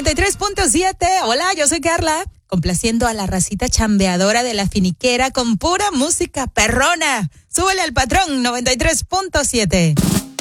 93.7. Hola, yo soy Carla, complaciendo a la racita chambeadora de la finiquera con pura música perrona. Súbele al patrón 93.7.